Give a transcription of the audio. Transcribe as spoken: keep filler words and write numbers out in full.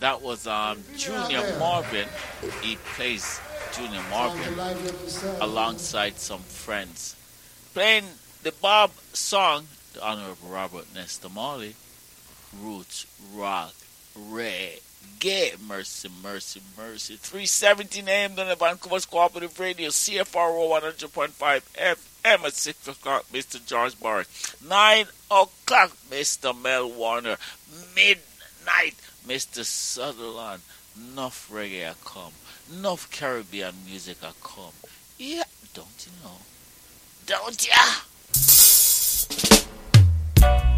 That was um, Junior Marvin. He plays Junior Marvin alongside some friends. Playing the Bob song, the Honorable Robert Nesta Marley, Roots, Rock, Reggae, Mercy, Mercy, Mercy. three seventeen a m on the Vancouver's Cooperative Radio, C F R O one hundred point five F M at six o'clock, Mister George Barrett. nine o'clock, Mister Mel Warner. Midnight, Mister Sutherland. Enough reggae I come. Enough Caribbean music I come. Yeah, don't you know? Don't ya?